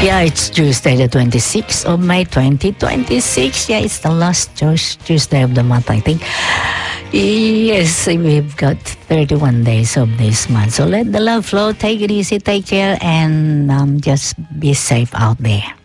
Yeah, it's Tuesday, the 26th of May, 2026. Yeah, it's the last Tuesday of the month, I think. Yes, we've got 31 days of this month. So let the love flow. Take it easy, take care, and just be safe out there.